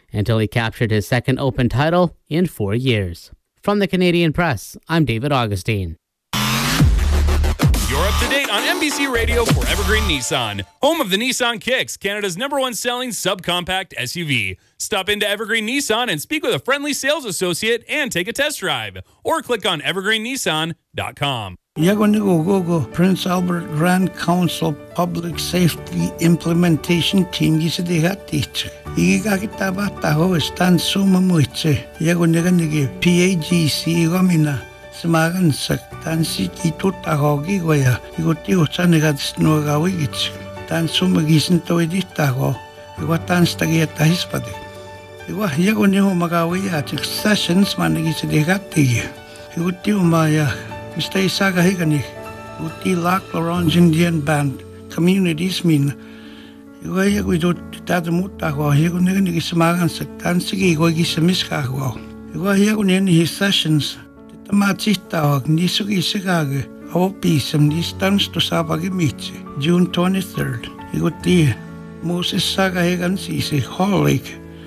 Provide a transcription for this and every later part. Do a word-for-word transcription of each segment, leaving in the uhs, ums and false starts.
until he captured his second Open title in four years. From the Canadian Press, I'm David Augustine. You're up to date on N B C Radio for Evergreen Nissan, home of the Nissan Kicks, Canada's number one selling subcompact S U V. Stop into Evergreen Nissan and speak with a friendly sales associate and take a test drive, or click on evergreen nissan dot com. Yago Prince Albert Grand Council Public Safety Implementation Team gisidihat teacher. Iga kita bata ho stan suma muitse. Yago nigi P A G C gomina. Semagan sak tansi itu tahogi goya. Iguti ucan negat snogawi gits. Tan suma gisin to edit taho. Iwa tan stagi atahis pade. Iwa yago niho magawi at sessions manigi sidihat tiya. Iguti umaya. Mister Isaga higani. Iguti Lac La Ronge Indian Band communities min. Iwa yago idot tadamut taho. Yago nigi semagan sak tansi goy gisamiska ho. Iwa yago nini his sessions. Matitawag ni sugi sigage awo pisam ni stans to sabagi mitse June twenty-third iguti Moses saga hegan sisi holik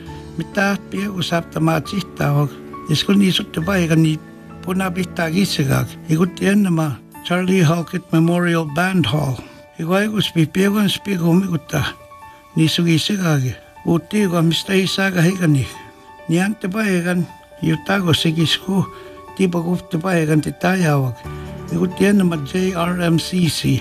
mita pia usap ta matitawag isko ni sut ba hegan ni puna bitagi sigag iguti nama Charlie Halkett Memorial Band Hall igway us pipia gon spigo miguta ni sugi sigage uti go Mister Isaga hegan ni niante ba hegan yutago sigisku Tiba gufte paegan titayawag. Iguti nama J R M C C.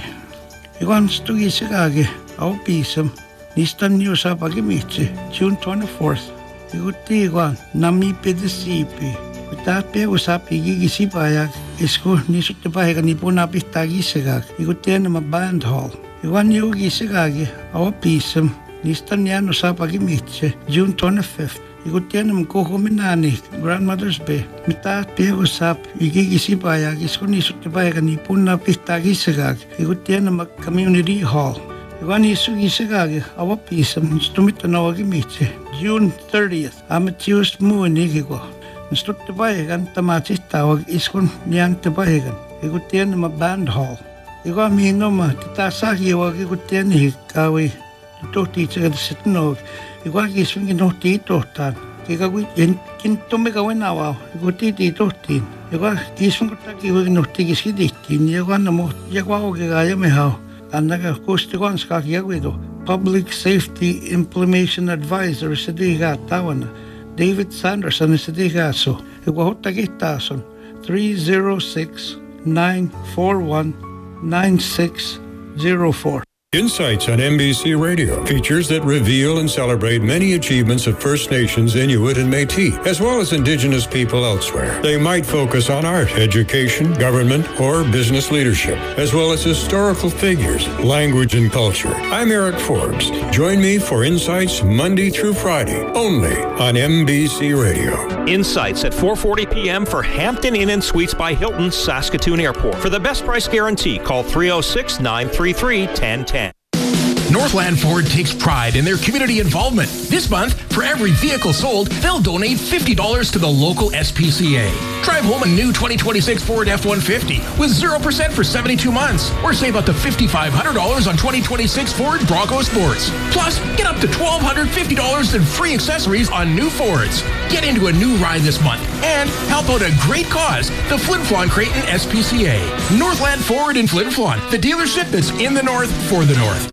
Iwan stugi sigage au pisam. Nistan niyo sa pagimitse June twenty-fourth. Iguti iwan nami pedesipi. Itape usap igigisi payag. Isko nisut paegan ipuna pitagi sigag. Iguti nama Band Hall. Iwan niyo gisigage au pisam. Nistan niya no sa pagimitse June twenty-fifth. Iguti nam kuko minani Grandmother's Bay. Mita pia usap igigisi payag isko nisut paegan ipuna pitagi sigag. Iguti nam Community Hall. Iwan isu gisigage awa pisam nistumita nawagi mitse June thirtieth. Amatius mu nigigo. Nistut paegan tamatis tawag isko niyan paegan. Iguti nam Band Hall. Iwa mino ma titasagi wag iguti ni kawi. Ito teacher at sitnog. Igual gising ginuti ito tan. Kaya gawin, kinto may gawin awaw. Iguti dito tin. Igual gising ko taki ginuti gising ditin. Igual na mo, igual ko gaya may haw. Anaga kusti ko ang skakiyagwido. Public Safety Implementation Advisor sa diga tawan na. David Sanderson sa diga so. Igual ko tagitason. three oh six, nine four one, nine six oh four. Insights on N B C Radio features that reveal and celebrate many achievements of First Nations, Inuit, and Métis, as well as Indigenous people elsewhere. They might focus on art, education, government, or business leadership, as well as historical figures, language, and culture. I'm Eric Forbes. Join me for Insights Monday through Friday, only on N B C Radio. Insights at four forty p.m. for Hampton Inn and Suites by Hilton, Saskatoon Airport. For the best price guarantee, call three oh six, nine three three, one oh one oh. Northland Ford takes pride in their community involvement. This month, for every vehicle sold, they'll donate fifty dollars to the local S P C A. Drive home a new twenty twenty-six Ford F one fifty with zero percent for seventy-two months, or save up to five thousand five hundred dollars on twenty twenty-six Ford Bronco Sports. Plus, get up to one thousand two hundred fifty dollars in free accessories on new Fords. Get into a new ride this month and help out a great cause, the Flin Flon Creighton S P C A. Northland Ford in Flin Flon, the dealership that's in the north for the north.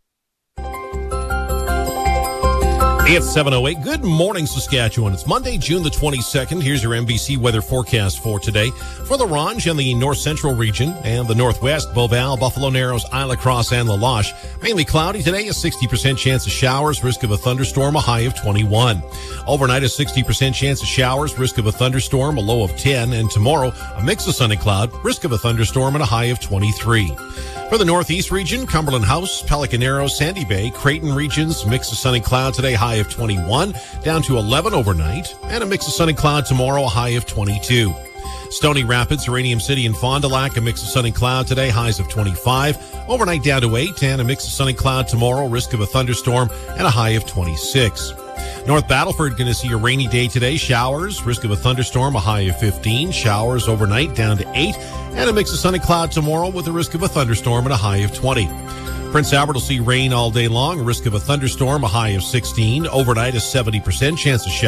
It's seven oh eight. Good morning, Saskatchewan. It's Monday, June the twenty-second. Here's your N B C weather forecast for today. For the Ronge and the north central region and the northwest, Beauval, Buffalo Narrows, Isla Crosse, and La Loche. Mainly cloudy today, a sixty percent chance of showers, risk of a thunderstorm, a high of twenty-one. Overnight, a sixty percent chance of showers, risk of a thunderstorm, a low of ten. And tomorrow, a mix of sun and cloud, risk of a thunderstorm, and a high of twenty-three. For the northeast region, Cumberland House, Pelican Arrow, Sandy Bay, Creighton regions, mix of sun and cloud today, high of twenty-one, down to eleven overnight, and a mix of sun and cloud tomorrow, a high of twenty-two. Stony Rapids, Uranium City, and Fond du Lac, a mix of sun and cloud today, highs of twenty-five, overnight down to eight, and a mix of sun and cloud tomorrow, risk of a thunderstorm, and a high of twenty-six. North Battleford going to see a rainy day today. Showers, risk of a thunderstorm, a high of fifteen. Showers overnight down to eight. And a mix of sun and cloud tomorrow with a risk of a thunderstorm and a high of twenty. Prince Albert will see rain all day long. A risk of a thunderstorm, a high of sixteen. Overnight, a seventy percent chance of showers.